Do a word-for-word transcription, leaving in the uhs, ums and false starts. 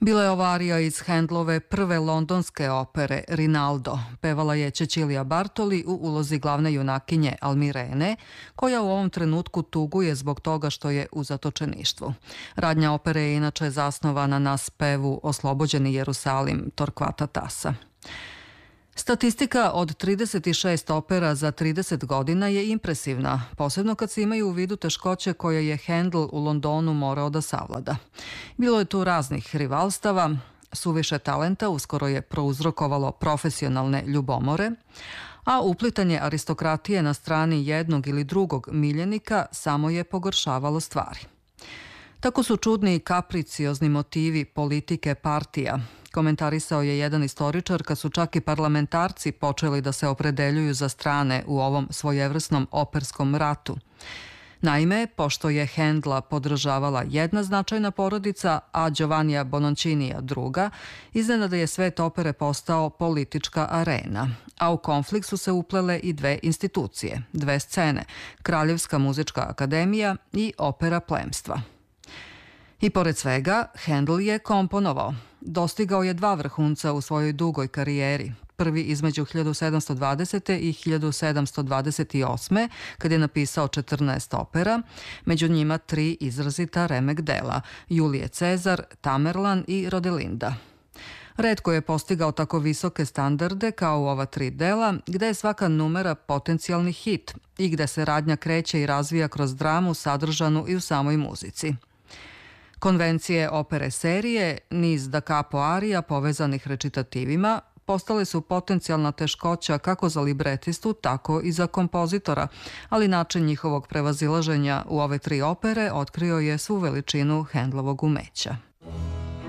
Bila je ovo arija iz Handlove prve londonske opere Rinaldo. Pevala je Cecilia Bartoli u ulozi glavne junakinje Almirene, koja u ovom trenutku tuguje zbog toga što je u zatočeništvu. Radnja opere je inače zasnovana na spevu Oslobođeni Jerusalim Torquata Tassa. Statistika od trideset šest opera za trideset godina je impresivna, posebno kad se imaju u vidu teškoće koje je Handel u Londonu morao da savlada. Bilo je tu raznih rivalstava, suviše talenta uskoro je prouzrokovalo profesionalne ljubomore, a uplitanje aristokratije na strani jednog ili drugog miljenika samo je pogoršavalo stvari. Tako su čudni i kapriciozni motivi politike partija. Komentarisao je jedan istoričar kad su čak i parlamentarci počeli da se opredeljuju za strane u ovom svojevrsnom operskom ratu. Naime, pošto je Handla podržavala jedna značajna porodica, a Giovannija Bononcinija druga, iznenada je svet opere postao politička arena, a u konflikt su se uplele i dve institucije, dve scene, Kraljevska muzička akademija i opera plemstva. I pored svega, Handel je komponovao. Dostigao je dva vrhunca u svojoj dugoj karijeri. Prvi između hiljadu sedamsto dvadesete. i hiljadu sedamsto dvadeset osme. kad je napisao četrnaest opera, među njima tri izrazita remek dela, Julije Cezar, Tamerlan i Rodelinda. Retko je postigao tako visoke standarde kao u ova tri dela, gde je svaka numera potencijalni hit i gde se radnja kreće i razvija kroz dramu sadržanu i u samoj muzici. Konvencije opere serije, niz da capo arija povezanih recitativima, postale su potencijalna teškoća kako za libretistu, tako i za kompozitora, ali način njihovog prevazilaženja u ove tri opere otkrio je svu veličinu Handlovog umeća.